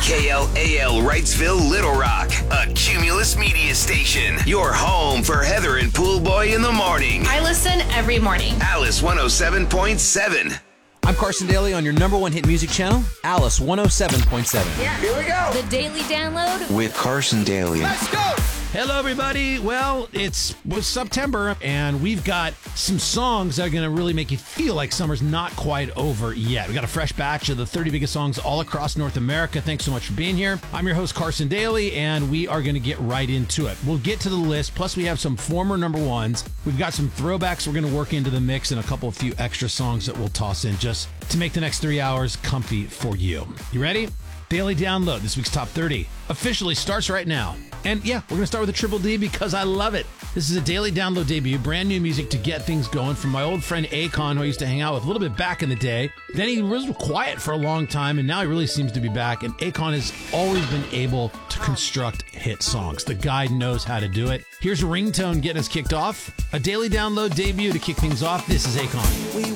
KLAL Wrightsville, Little Rock, a Cumulus Media station. Your home for Heather and Poolboy in the morning. I listen every morning. Alice 107.7. I'm Carson Daly on your number one hit music channel, Alice 107.7. Yeah. Here we go. The Daily Download with Carson Daly. Let's go. Hello, everybody. Well, it's September, and we've got some songs that are going to really make you feel like summer's not quite over yet. We got a fresh batch of the 30 biggest songs all across North America. Thanks so much for being here. I'm your host, Carson Daly, and we are going to get right into it. We'll get to the list, plus we have some former number ones. We've got some throwbacks we're going to work into the mix and a few extra songs that we'll toss in just to make the next 3 hours comfy for you. You ready? Daily Download, this week's Top 30, officially starts right now. And yeah, we're going to start with a Triple D because I love it. This is a Daily Download debut, brand new music to get things going from my old friend Akon, who I used to hang out with a little bit back in the day. Then he was quiet for a long time, and now he really seems to be back. And Akon has always been able to construct hit songs. The guy knows how to do it. Here's Ringtone getting us kicked off. A Daily Download debut to kick things off. This is Akon. We